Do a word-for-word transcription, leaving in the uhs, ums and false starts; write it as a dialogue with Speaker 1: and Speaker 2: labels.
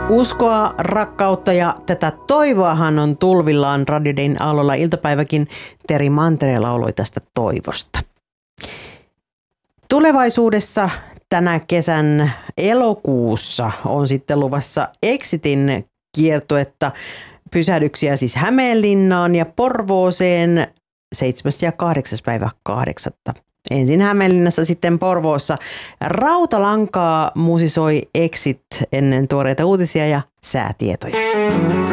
Speaker 1: Uskoa, rakkautta ja tätä toivoahan on tulvillaan. Radio Dayn aallolla iltapäiväkin Teri Mantere lauloi tästä toivosta. Tulevaisuudessa tänä kesän elokuussa on sitten luvassa Exitin kiertuetta. Pysähdyksiä siis Hämeenlinnaan ja Porvooseen seitsemäs ja kahdeksas päivä kahdeksatta. Ensin Hämeenlinnassa, sitten Porvoossa. Rautalankaa musisoi Exit ennen tuoreita uutisia ja säätietoja.